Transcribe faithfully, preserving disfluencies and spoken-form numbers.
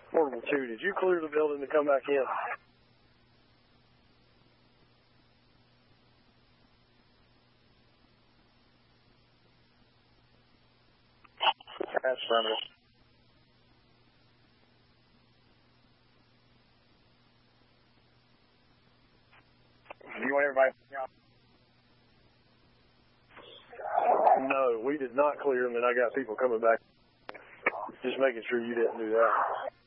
Portable two, did you clear the building to come back in? That's affirmative. Do you want everybody? No, we did not clear them, and I got people coming back. Just making sure you didn't do that.